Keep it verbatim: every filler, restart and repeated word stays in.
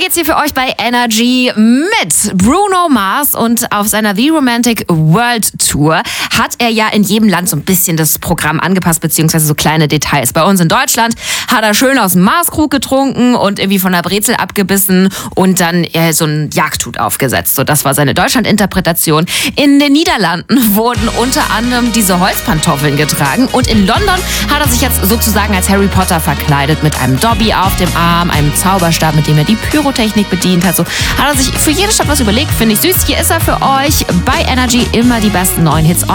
geht's hier für euch bei Energy mit Bruno Mars, und auf seiner The Romantic World Tour hat er ja in jedem Land so ein bisschen das Programm angepasst, beziehungsweise so kleine Details. Bei uns in Deutschland hat er schön aus dem Maßkrug getrunken und irgendwie von der Brezel abgebissen und dann äh, so ein Jagdhut aufgesetzt. So, das war seine Deutschland-Interpretation. In den Niederlanden wurden unter anderem diese Holzpantoffeln getragen, und in London hat er sich jetzt sozusagen als Harry Potter verkleidet mit einem Dobby auf dem Arm, einem Zauberstab, mit dem er die Pyrotechnik bedient hat. So hat er sich für jede Stadt was überlegt. Finde ich süß. Hier ist er für euch bei Energy. Immer die besten neuen Hits on